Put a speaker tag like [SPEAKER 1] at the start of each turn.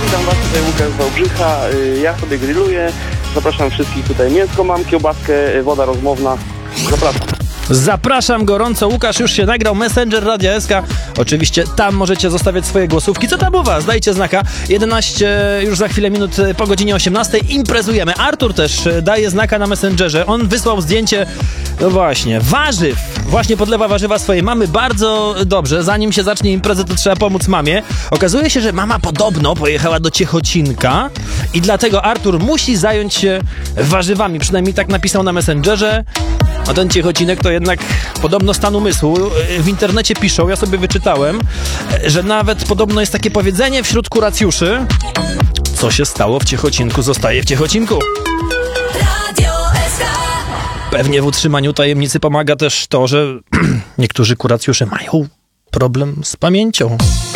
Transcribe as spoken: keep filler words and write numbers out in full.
[SPEAKER 1] witam was, tutaj Łukasz z Wałbrzycha. Ja sobie grilluję. Zapraszam wszystkich tutaj. Mięsko mam, kiełbaskę, woda rozmowna. Zapraszam.
[SPEAKER 2] Zapraszam gorąco. Łukasz już się nagrał. Messenger Radia S K. Oczywiście tam możecie zostawiać swoje głosówki. Co tam u was? Dajcie znaka. jedenaście już za chwilę minut po godzinie osiemnastej. Imprezujemy. Artur też daje znaka na Messengerze. On wysłał zdjęcie, no właśnie, warzyw. Właśnie podlewa warzywa swojej mamy. Bardzo dobrze. Zanim się zacznie impreza, to trzeba pomóc mamie. Okazuje się, że mama podobno pojechała do Ciechocinka i dlatego Artur musi zająć się warzywami. Przynajmniej tak napisał na Messengerze. A ten Ciechocinek to jednak podobno stan umysłu. W internecie piszą, ja sobie wyczytałem, że nawet podobno jest takie powiedzenie wśród kuracjuszy: co się stało w Ciechocinku, zostaje w Ciechocinku. Pewnie w utrzymaniu tajemnicy pomaga też to, że niektórzy kuracjusze mają problem z pamięcią.